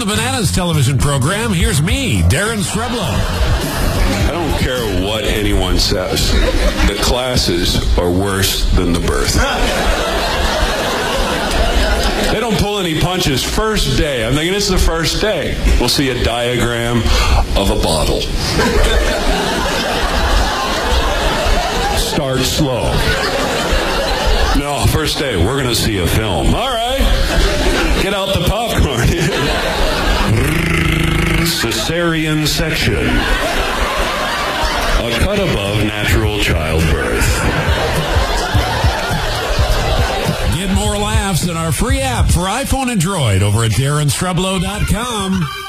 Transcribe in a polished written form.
Bananas television program. Here's me, Darren Streblow. I don't care what anyone says. The classes are worse than the birth. They don't pull any punches. First day. I'm thinking it's the first day. We'll see a diagram of a bottle. Start slow. No, first day. We're going to see a film. All right. Get out the popcorn. Cesarean section. A cut above natural childbirth. Get more laughs in our free app for iPhone and Droid over at DarrenStreblow.com.